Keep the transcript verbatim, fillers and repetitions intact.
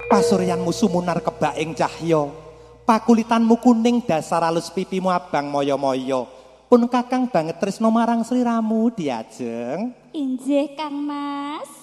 Pasuryanmu sumunar kebak ing cahya. Pakulitanmu kuning dasar alus pipimu abang moyo-moyo. Pun kakang banget tresno marang sliramu Diajeng. Injih Kang Mas.